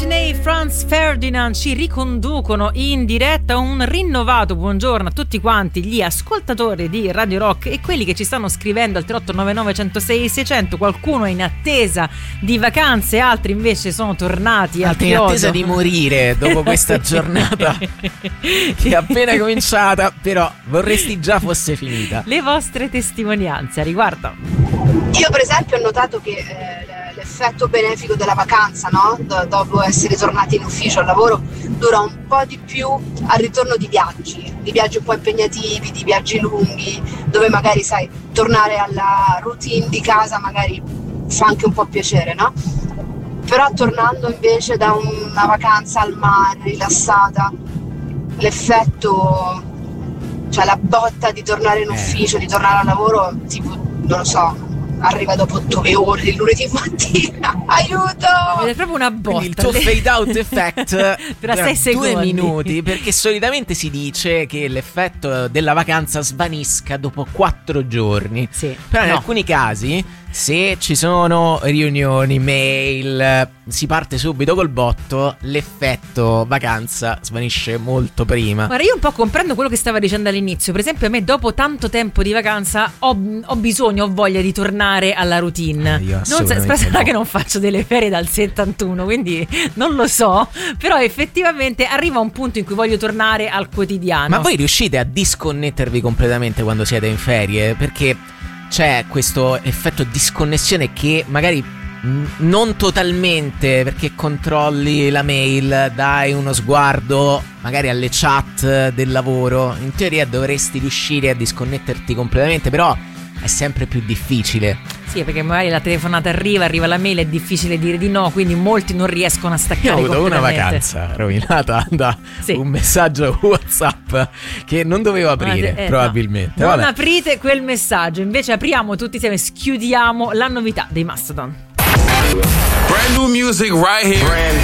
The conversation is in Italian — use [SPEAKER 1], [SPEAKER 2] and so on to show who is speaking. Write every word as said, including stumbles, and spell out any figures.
[SPEAKER 1] McCartney, Franz Ferdinand ci riconducono in diretta. Un rinnovato buongiorno a tutti quanti gli ascoltatori di Radio Rock e quelli che ci stanno scrivendo al tre otto nove nove uno zero sei sei zero zero. Qualcuno è in attesa di vacanze, altri invece sono tornati al
[SPEAKER 2] altri in attesa di morire dopo questa giornata che è appena cominciata, però vorresti già fosse finita.
[SPEAKER 1] Le vostre testimonianze a riguardo.
[SPEAKER 3] Io per esempio ho notato che eh, l'effetto benefico della vacanza, no? D- dopo essere tornati in ufficio al lavoro, dura un po' di più al ritorno di viaggi, di viaggi un po' impegnativi, di viaggi lunghi, dove magari, sai, tornare alla routine di casa magari fa anche un po' piacere, no? Però tornando invece da una vacanza al mare, rilassata, l'effetto, cioè la botta di tornare in ufficio, di tornare al lavoro, tipo, non lo so, arriva dopo due ore il lunedì mattina. Aiuto!
[SPEAKER 1] È proprio una botta.
[SPEAKER 2] Quindi il tuo fade out effect
[SPEAKER 1] per sei secondi.
[SPEAKER 2] Due minuti, perché solitamente si dice che l'effetto della vacanza svanisca dopo quattro giorni.
[SPEAKER 1] Sì.
[SPEAKER 2] Però in
[SPEAKER 1] no.
[SPEAKER 2] alcuni casi, se ci sono riunioni, mail, si parte subito col botto, l'effetto vacanza svanisce molto prima.
[SPEAKER 1] Guarda, io un po' comprendo quello che stava dicendo all'inizio. Per esempio, a me dopo tanto tempo di vacanza ho, ho bisogno, ho voglia di tornare alla routine.
[SPEAKER 2] Eh, io
[SPEAKER 1] non so, sarà
[SPEAKER 2] no.
[SPEAKER 1] che non faccio delle ferie dal settantuno, quindi non lo so. Però effettivamente arriva un punto in cui voglio tornare al quotidiano.
[SPEAKER 2] Ma voi riuscite a disconnettervi completamente quando siete in ferie? Perché c'è questo effetto disconnessione che magari mh, non totalmente, perché controlli la mail, dai uno sguardo magari alle chat del lavoro. In teoria dovresti riuscire a disconnetterti completamente, però è sempre più difficile.
[SPEAKER 1] Sì, perché magari la telefonata arriva, arriva la mail, è difficile dire di no, quindi molti non riescono a staccare.
[SPEAKER 2] Io ho avuto una
[SPEAKER 1] completamente.
[SPEAKER 2] vacanza rovinata da
[SPEAKER 1] Sì.
[SPEAKER 2] un messaggio WhatsApp che non dovevo aprire,
[SPEAKER 1] Eh,
[SPEAKER 2] probabilmente.
[SPEAKER 1] no. Non
[SPEAKER 2] Vabbè.
[SPEAKER 1] aprite quel messaggio, invece apriamo tutti insieme, schiudiamo la novità dei Mastodon.
[SPEAKER 4] Brand new music right here. Brand